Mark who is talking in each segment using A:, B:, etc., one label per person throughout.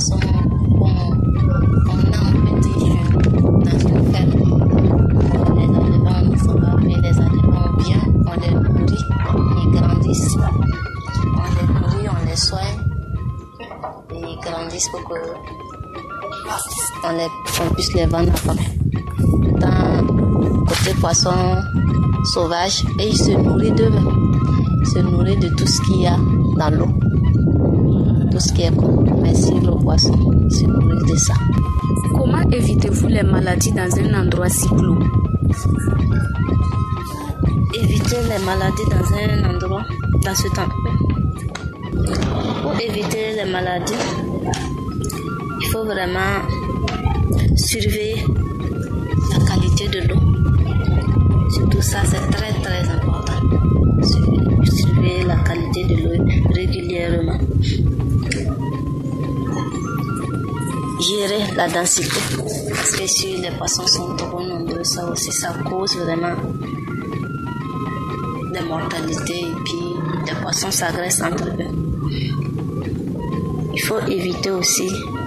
A: poissons qu'on a en petit jeu dans une ferme. Les aliments, ça va faire les aliments bien, on les nourrit, ils grandissent. On les nourrit, on les soigne, et ils grandissent pour que on puisse les vendre après. Dans côté poisson sauvage, et ils se nourrissent d'eux-mêmes. Ils se nourrissent de tout ce qu'il y a dans l'eau. Tout ce qui est comestible au poisson, ils se nourrissent de ça.
B: Comment évitez-vous les maladies dans un endroit si clos?
A: Éviter les maladies dans un endroit, dans ce temps. Pour éviter les maladies, il faut vraiment surveiller la qualité de l'eau. Surtout ça, c'est très très important. Surveiller la qualité de l'eau régulièrement. Gérer la densité. Parce que si les poissons sont trop nombreux, ça aussi, ça cause vraiment des mortalités et puis les poissons s'agressent entre eux. Il faut éviter aussi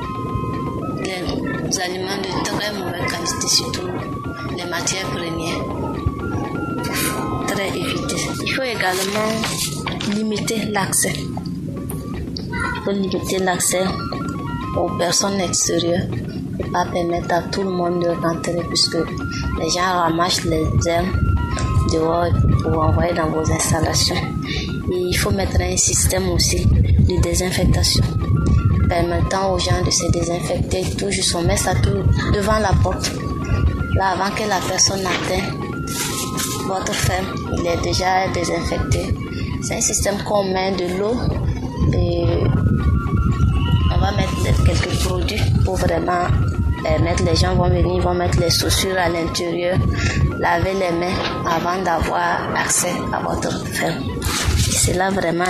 A: les aliments de très mauvaise qualité, surtout les matières premières. Très éviter. Il faut également limiter l'accès. Il faut limiter l'accès aux personnes extérieures et pas permettre à tout le monde de rentrer puisque les gens ramassent les herbes dehors pour envoyer dans vos installations. Et il faut mettre un système aussi de désinfectation permettant aux gens de se désinfecter tout juste. On met ça tout devant la porte. Là, avant que la personne n'atteigne votre ferme, il est déjà désinfecté. C'est un système qu'on met de l'eau et on va mettre quelques produits pour vraiment permettre, les gens vont venir, vont mettre les chaussures à l'intérieur, laver les mains avant d'avoir accès à votre ferme. Et cela vraiment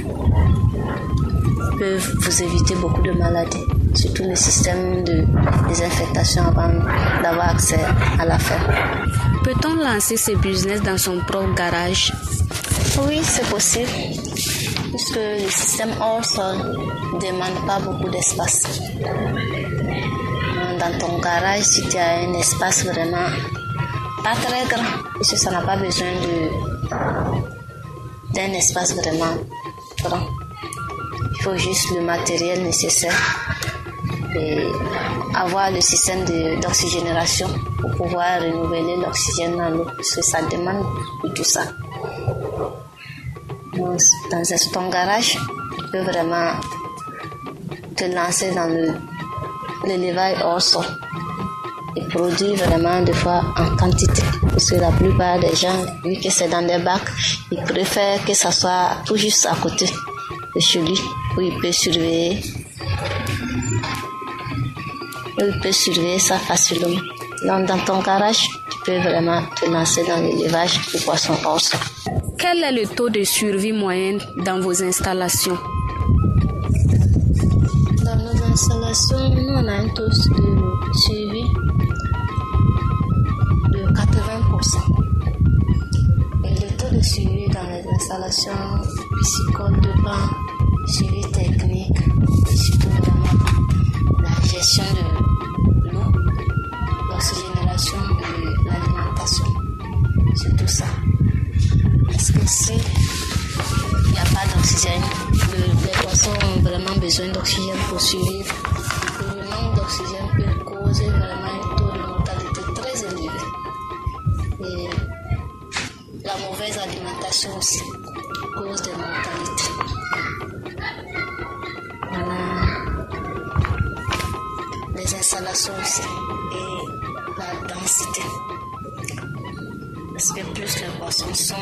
A: peut vous éviter beaucoup de maladies, surtout le système de désinfectation avant d'avoir accès à la ferme.
B: Peut-on lancer ce business dans son propre garage?
A: Oui, c'est possible, puisque le système hors sol ne demande pas beaucoup d'espace. Dans ton garage, si tu as un espace vraiment pas très grand, puisque ça n'a pas besoin d'un espace vraiment grand. Il faut juste le matériel nécessaire et avoir le système d'oxygénation pour pouvoir renouveler l'oxygène dans l'eau, parce que ça demande de tout ça. Dans ton garage, tu peux vraiment te lancer dans l'élevage hors sol et produire vraiment des fois en quantité, parce que la plupart des gens, vu que c'est dans des bacs, ils préfèrent que ça soit tout juste à côté de chez lui, où il peut surveiller ça facilement. Donc dans ton garage, tu peux vraiment te lancer dans l'élevage de poissons hors sol.
B: Quel est le taux de survie moyen dans vos installations?
A: Dans nos installations, nous on a un taux de survie de 80%. Et le taux de suivi dans les installations piscicoles dépend du suivi technique et surtout vraiment la gestion de l'eau, l'oxygénation et l'alimentation. C'est tout ça. Parce que si il n'y a pas d'oxygène, les poissons ont vraiment besoin d'oxygène pour survivre. Le manque d'oxygène peut causer vraiment un taux de mortalité très élevé. Et la mauvaise alimentation aussi cause de mortalité. Les installations aussi et la densité. Parce que plus les poissons sont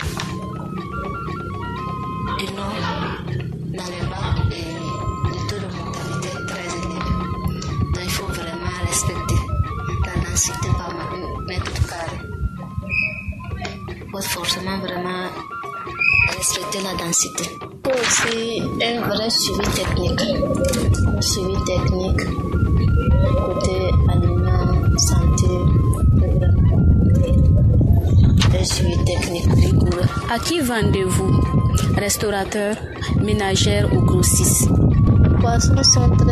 A: énormes dans les bacs et le taux de mortalité est très élevé. Donc il faut vraiment respecter la densité par mètre carré. Il faut forcément vraiment respecter la densité. Il faut aussi un vrai suivi technique. Un suivi technique côté aliments, santé, un suivi technique rigoureux.
B: À qui vendez-vous? Restaurateur, ménagère ou grossiste?
A: Les poissons sont très